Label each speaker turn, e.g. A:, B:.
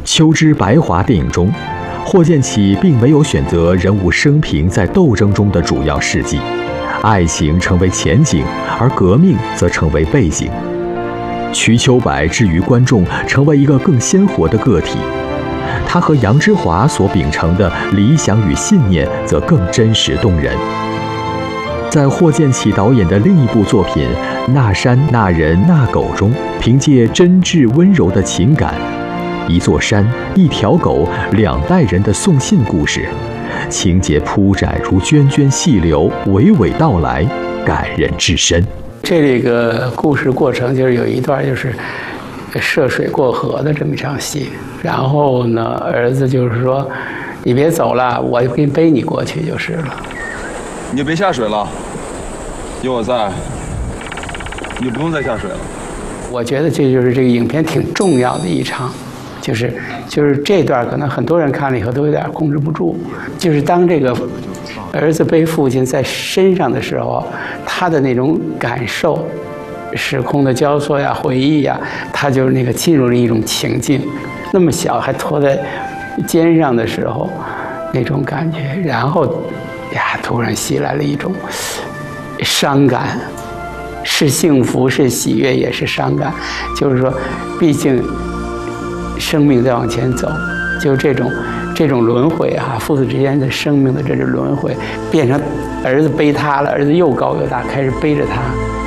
A: 秋之白华电影中，霍建起并没有选择人物生平在斗争中的主要事迹，爱情成为前景，而革命则成为背景。瞿秋白置于观众成为一个更鲜活的个体，他和杨之华所秉承的理想与信念则更真实动人。在霍建起导演的另一部作品《那山那人那狗》中，凭借真挚温柔的情感，一座山、一条狗、2代人的送信故事，情节铺展如涓涓细流，娓娓道来，感人至深。
B: 这个故事过程就是有一段就是涉水过河的这么一场戏，然后呢，儿子就是说：“你别走了，我就给你背你过去就是了。”
C: 你就别下水了，有我在，你不用再下水了。
B: 我觉得这就是这个影片挺重要的一场，就是这段可能很多人看了以后都有点控制不住，就是当这个儿子背父亲在身上的时候，他的那种感受，时空的交错呀、回忆呀，他就是那个进入了一种情境。那么小还拖在肩上的时候，那种感觉，然后呀，突然袭来了一种伤感，是幸福，是喜悦，也是伤感。就是说，毕竟生命在往前走，就是这种轮回啊，父子之间的生命的这种轮回，变成儿子背他了，儿子又高又大，开始背着他。